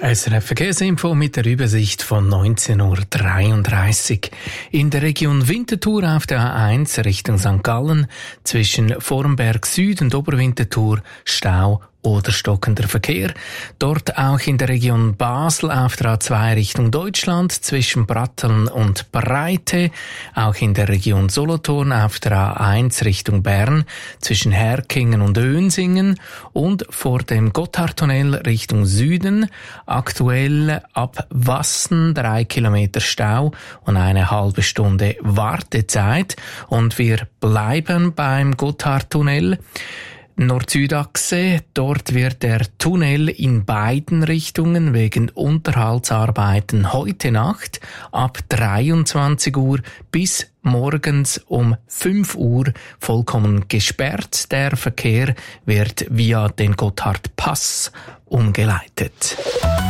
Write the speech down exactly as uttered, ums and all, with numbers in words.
S R F Verkehrsinfo mit der Übersicht von neunzehn Uhr dreiunddreißig. In der Region Winterthur auf der A eins Richtung Sankt Gallen zwischen Vormberg Süd und Oberwinterthur Stau oder stockender Verkehr. Dort auch in der Region Basel auf der A zwei Richtung Deutschland zwischen Bratteln und Breite. Auch in der Region Solothurn auf der A eins Richtung Bern zwischen Herkingen und Önsingen und vor dem Gotthardtunnel Richtung Süden. Aktuell ab Wassen drei Kilometer Stau und eine halbe Stunde Wartezeit. Und wir bleiben beim Gotthardtunnel. Nord-Süd-Achse, dort wird der Tunnel in beiden Richtungen wegen Unterhaltsarbeiten heute Nacht ab dreiundzwanzig Uhr bis morgens um fünf Uhr vollkommen gesperrt. Der Verkehr wird via den Gotthardpass umgeleitet.